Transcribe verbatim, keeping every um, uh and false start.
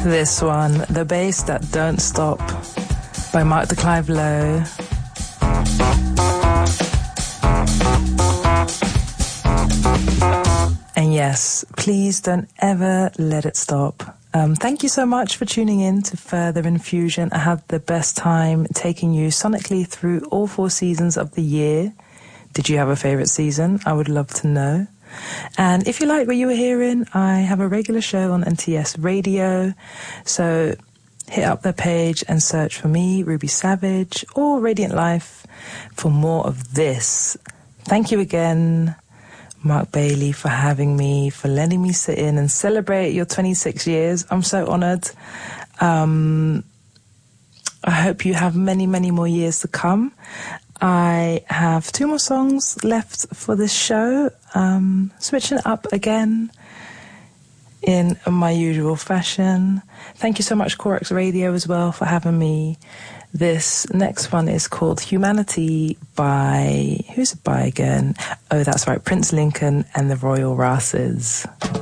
This one, The Bass That Don't Stop by Mark de Clive Lowe. And yes, please don't ever let it stop. Um, thank you so much for tuning in to Further Infusion. I had the best time taking you sonically through all four seasons of the year. Did you have a favourite season? I would love to know. And if you like what you were hearing, I have a regular show on N T S Radio. So hit up their page and search for me, Ruby Savage, or Radiant Life for more of this. Thank you again, Mark Bailey, for having me, for letting me sit in and celebrate your twenty-six years. I'm so honoured. Um, I hope you have many, many more years to come. I have two more songs left for this show. Um, switching it up again in my usual fashion. Thank you so much, Corex Radio, as well, for having me. This next one is called Humanity by... Who's it by again? Oh, that's right, Prince Lincoln and the Royal Races.